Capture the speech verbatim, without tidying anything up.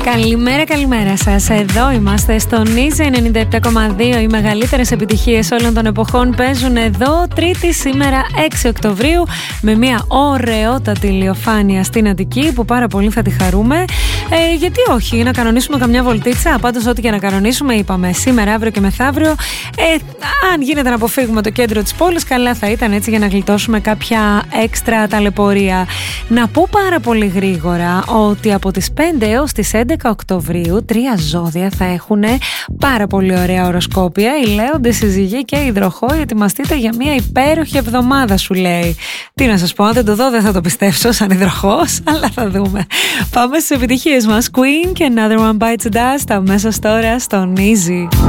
Καλημέρα, καλημέρα σας. Εδώ είμαστε στο Easy ενενήντα επτά κόμμα δύο. Οι μεγαλύτερες επιτυχίες όλων των εποχών παίζουν εδώ. Τρίτη σήμερα έξι Οκτωβρίου με μια ωραιότατη ηλιοφάνεια στην Αττική που πάρα πολύ θα τη χαρούμε. Ε, γιατί όχι, να κανονίσουμε καμιά βολτίτσα. Πάντως ό,τι και να κανονίσουμε, είπαμε σήμερα, αύριο και μεθαύριο. Ε, αν γίνεται να αποφύγουμε το κέντρο της πόλης, καλά θα ήταν, έτσι, για να γλιτώσουμε κάποια έξτρα ταλαιπωρία. Να πω πάρα πολύ γρήγορα ότι από τις πέντε έως τις έντεκα Οκτωβρίου τρία ζώδια θα έχουν πάρα πολύ ωραία οροσκόπια. Οι Λέοντες, οι Ζυγοί και οι Υδροχόοι. Ετοιμαστείτε για μια υπέροχη εβδομάδα, σου λέει. Τι να σας πω, αν δεν το δω δεν θα το πιστέψω σαν υδροχός, αλλά θα δούμε. Πάμε στις επιτυχίες μας. Queen και Another One Bites the Dust αμέσως τώρα στον Easy.